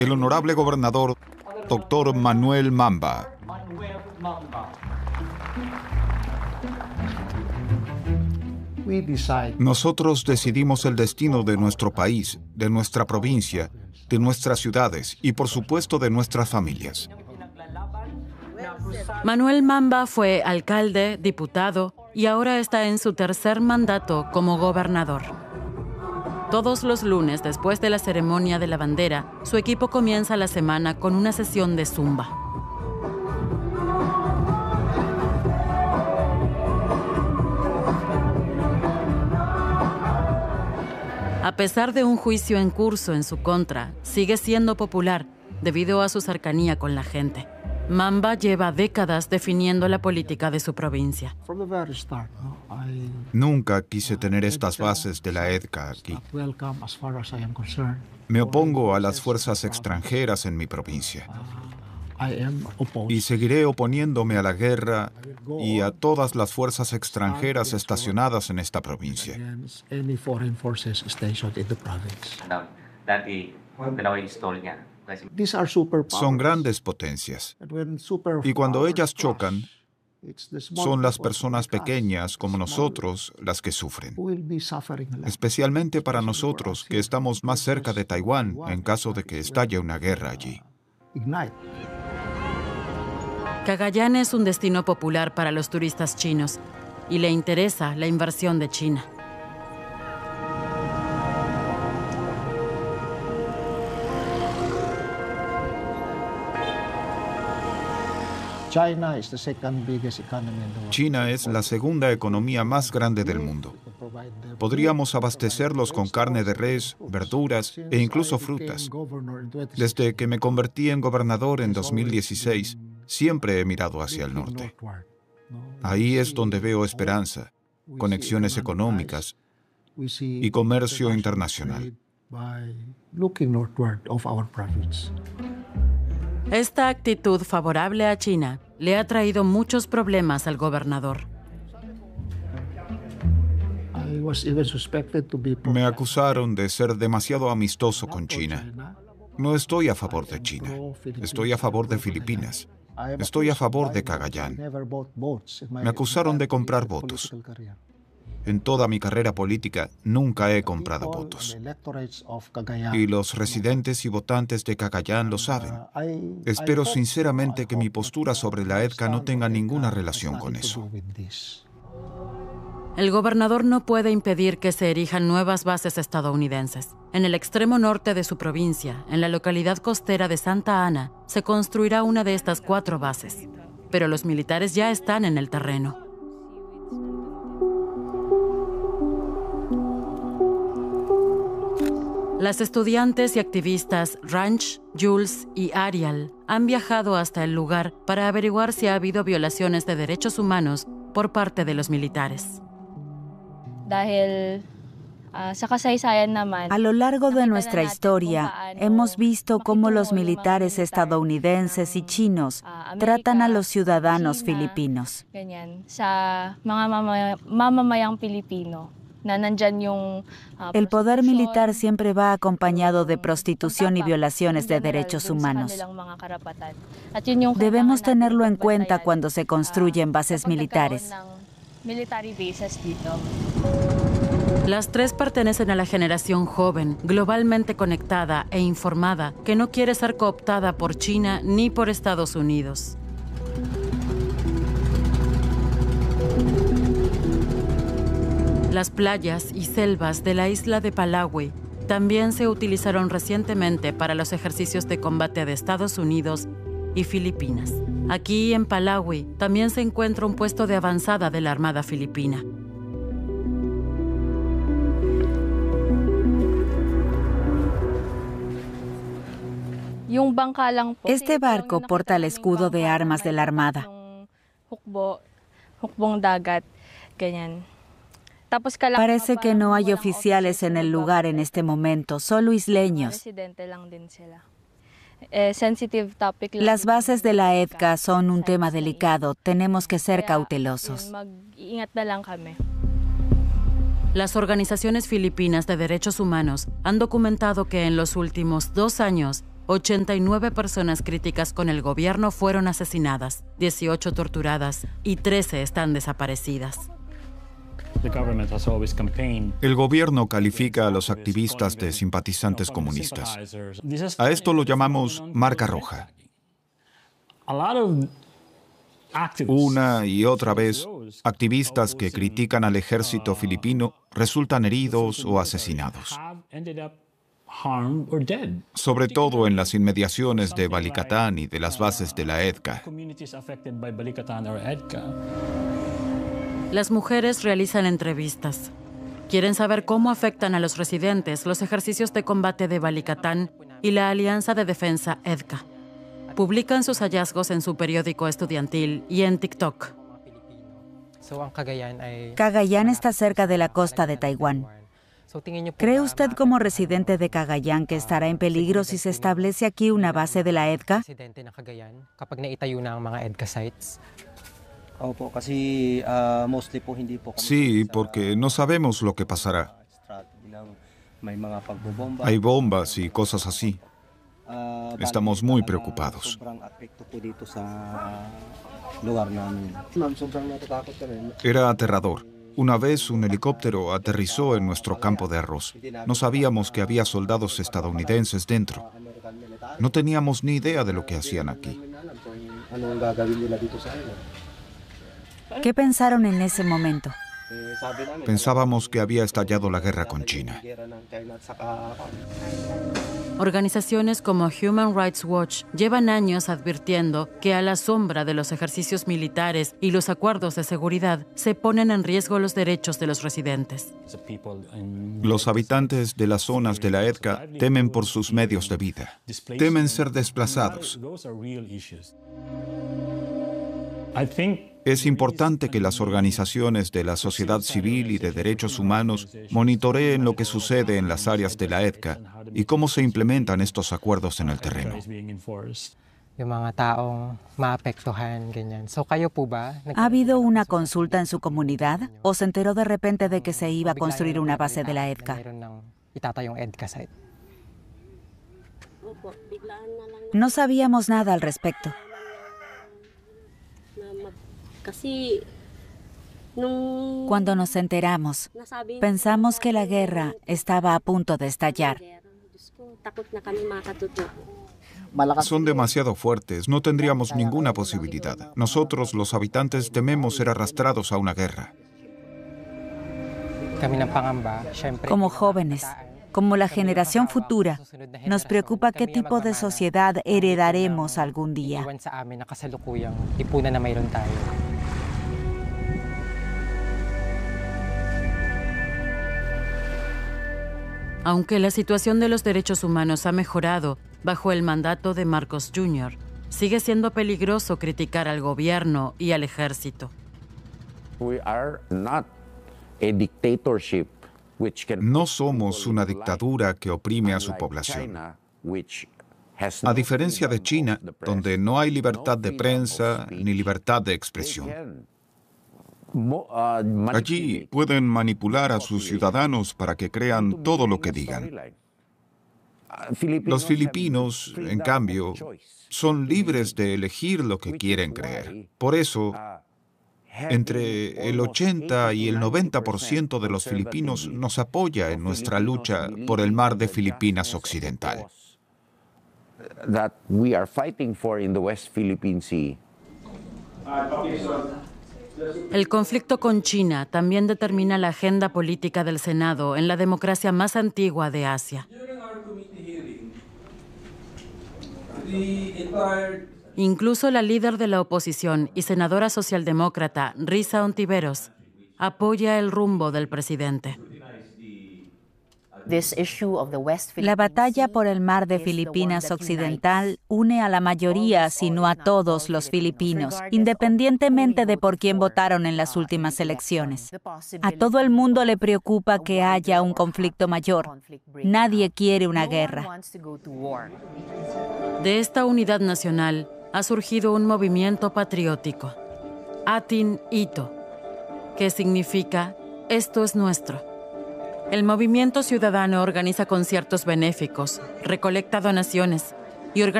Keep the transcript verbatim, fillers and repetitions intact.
El honorable gobernador, doctor Manuel Mamba. Nosotros decidimos el destino de nuestro país, de nuestra provincia, de nuestras ciudades y, por supuesto, de nuestras familias. Manuel Mamba fue alcalde, diputado y ahora está en su tercer mandato como gobernador. Todos los lunes, después de la ceremonia de la bandera, su equipo comienza la semana con una sesión de zumba. A pesar de un juicio en curso en su contra, sigue siendo popular debido a su cercanía con la gente. Mamba lleva décadas definiendo la política de su provincia. Nunca quise tener estas bases de la E D C A aquí. Me opongo a las fuerzas extranjeras en mi provincia. Y seguiré oponiéndome a la guerra y a todas las fuerzas extranjeras estacionadas en esta provincia. Son grandes potencias. Y cuando ellas chocan, son las personas pequeñas como nosotros las que sufren. Especialmente para nosotros, que estamos más cerca de Taiwán en caso de que estalle una guerra allí. Cagayán es un destino popular para los turistas chinos y le interesa la inversión de China. China es la segunda economía más grande del mundo. Podríamos abastecerlos con carne de res, verduras e incluso frutas. Desde que me convertí en gobernador en dos mil dieciséis, siempre he mirado hacia el norte. Ahí es donde veo esperanza, conexiones económicas y comercio internacional. Esta actitud favorable a China le ha traído muchos problemas al gobernador. Me acusaron de ser demasiado amistoso con China. No estoy a favor de China. Estoy a favor de Filipinas. Estoy a favor de Cagayán. Me acusaron de comprar votos. En toda mi carrera política nunca he comprado votos. Y los residentes y votantes de Cagayán lo saben. Espero sinceramente que mi postura sobre la E D C A no tenga ninguna relación con eso. El gobernador no puede impedir que se erijan nuevas bases estadounidenses. En el extremo norte de su provincia, en la localidad costera de Santa Ana, se construirá una de estas cuatro bases. Pero los militares ya están en el terreno. Las estudiantes y activistas Ranch, Jules y Ariel han viajado hasta el lugar para averiguar si ha habido violaciones de derechos humanos por parte de los militares. A lo largo de nuestra historia, hemos visto cómo los militares estadounidenses y chinos tratan a los ciudadanos filipinos. El poder militar siempre va acompañado de prostitución y violaciones de derechos humanos. Debemos tenerlo en cuenta cuando se construyen bases militares. Las tres pertenecen a la generación joven, globalmente conectada e informada, que no quiere ser cooptada por China ni por Estados Unidos. Las playas y selvas de la isla de Palawi también se utilizaron recientemente para los ejercicios de combate de Estados Unidos y Filipinas. Aquí, en Palawi, también se encuentra un puesto de avanzada de la Armada Filipina. Este barco porta el escudo de armas de la Armada. Parece que no hay oficiales en el lugar en este momento, solo isleños. Las bases de la E D C A son un tema delicado, tenemos que ser cautelosos. Las organizaciones filipinas de derechos humanos han documentado que en los últimos dos años ochenta y nueve personas críticas con el gobierno fueron asesinadas, dieciocho torturadas y trece están desaparecidas. El gobierno califica a los activistas de simpatizantes comunistas. A esto lo llamamos marca roja. Una y otra vez, activistas que critican al ejército filipino resultan heridos o asesinados, sobre todo en las inmediaciones de Balikatan y de las bases de la EDCA. Las mujeres realizan entrevistas. Quieren saber cómo afectan a los residentes los ejercicios de combate de Balikatan y la Alianza de Defensa EDCA. Publican sus hallazgos en su periódico estudiantil y en TikTok. Cagayan está cerca de la costa de Taiwán. ¿Cree usted como residente de Cagayan que estará en peligro si se establece aquí una base de la EDCA? Sí, porque no sabemos lo que pasará. Hay bombas y cosas así. Estamos muy preocupados. Era aterrador. Una vez un helicóptero aterrizó en nuestro campo de arroz. No sabíamos que había soldados estadounidenses dentro. No teníamos ni idea de lo que hacían aquí. ¿Qué pensaron en ese momento? Pensábamos que había estallado la guerra con China. Organizaciones como Human Rights Watch llevan años advirtiendo que a la sombra de los ejercicios militares y los acuerdos de seguridad se ponen en riesgo los derechos de los residentes. Los habitantes de las zonas de la EDCA temen por sus medios de vida. Temen ser desplazados. Es importante que las organizaciones de la sociedad civil y de derechos humanos monitoreen lo que sucede en las áreas de la EDCA y cómo se implementan estos acuerdos en el terreno. ¿Ha habido una consulta en su comunidad o se enteró de repente de que se iba a construir una base de la EDCA? No sabíamos nada al respecto. Cuando nos enteramos, pensamos que la guerra estaba a punto de estallar. Son demasiado fuertes, no tendríamos ninguna posibilidad. Nosotros, los habitantes, tememos ser arrastrados a una guerra. Como jóvenes, como la generación futura, nos preocupa qué tipo de sociedad heredaremos algún día. Aunque la situación de los derechos humanos ha mejorado bajo el mandato de Marcos junior, sigue siendo peligroso criticar al gobierno y al ejército. No somos una dictadura que oprime a su población. A diferencia de China, donde no hay libertad de prensa ni libertad de expresión. Allí pueden manipular a sus ciudadanos para que crean todo lo que digan. Los filipinos, en cambio, son libres de elegir lo que quieren creer. Por eso, entre el ochenta y el noventa por ciento de los filipinos nos apoya en nuestra lucha por el mar de Filipinas Occidental. El conflicto con China también determina la agenda política del Senado en la democracia más antigua de Asia. Incluso la líder de la oposición y senadora socialdemócrata, Risa Ontiveros, apoya el rumbo del presidente. La batalla por el mar de Filipinas Occidental une a la mayoría, si no a todos los filipinos, independientemente de por quién votaron en las últimas elecciones. A todo el mundo le preocupa que haya un conflicto mayor. Nadie quiere una guerra. De esta unidad nacional ha surgido un movimiento patriótico, Atin Ito, que significa «esto es nuestro». El movimiento ciudadano organiza conciertos benéficos, recolecta donaciones y organizó